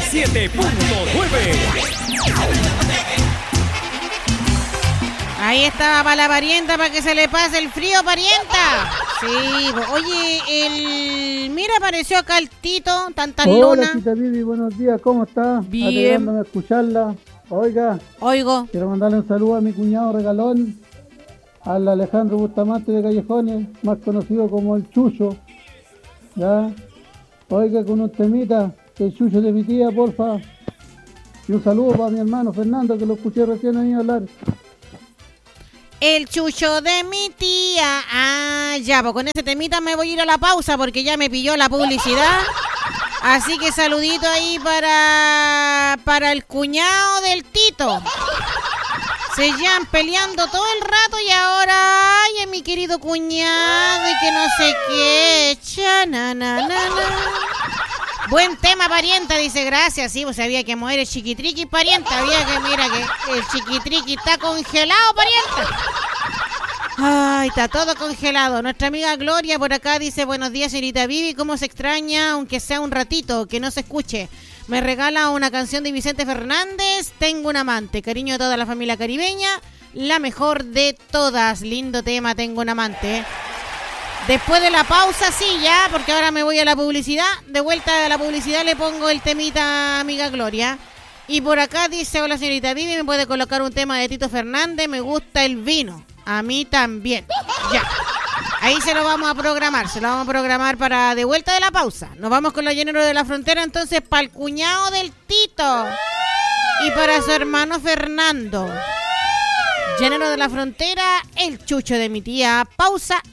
97.9. Ahí estaba para la parienta, para que se le pase el frío, parienta. Sí, oye, mira, apareció acá el Tito, tanta luna. Hola, Tita Vivi, buenos días, ¿cómo está? Bien. Alegrándome a escucharla. Oiga, Oigo. quiero mandarle un saludo a mi cuñado regalón, al Alejandro Bustamante de Callejones, más conocido como el Chucho. ¿Ya? Oiga, con un temita, el Chucho de mi tía, porfa. Y un saludo para mi hermano Fernando, que lo escuché recién ahí hablar. El chucho de mi tía. Ah, ya, pues con ese temita me voy a ir a la pausa porque ya me pilló la publicidad. Así que saludito ahí para el cuñado del Tito. Se llevan peleando todo el rato y ahora, ay, es mi querido cuñado y que no sé qué. Buen tema, parienta, dice, gracias. Sí, pues había que mover el chiquitriqui, parienta. Había que, mira, que el chiquitriqui está congelado, parienta. Ay, está todo congelado. Nuestra amiga Gloria por acá dice, buenos días, señorita Vivi, cómo se extraña, aunque sea un ratito, que no se escuche. Me regala una canción de Vicente Fernández, Tengo un amante. Cariño de toda la familia caribeña, la mejor de todas. Lindo tema, Tengo un amante. Después de la pausa, sí, ya, porque ahora me voy a la publicidad. De vuelta a la publicidad le pongo el temita, amiga Gloria. Y por acá dice, hola señorita Vivi, ¿me puede colocar un tema de Tito Fernández? Me gusta el vino. A mí también. Ya. Ahí se lo vamos a programar para de vuelta de la pausa. Nos vamos con los Llaneros de la Frontera, entonces, para el cuñado del Tito. Y para su hermano Fernando. Llanero de la Frontera, el chucho de mi tía. Pausa